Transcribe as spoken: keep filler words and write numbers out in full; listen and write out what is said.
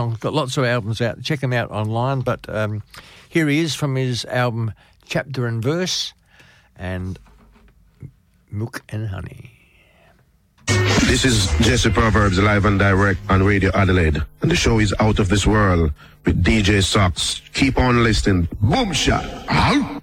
Got lots of albums out. Check them out online. But um, here he is from his album Chapter and Verse and Milk and Honey. This is Jesse Proverbs live and direct on Radio Adelaide. And the show is Out of This World with D J Sox. Keep on listening. Boom shot. Ow.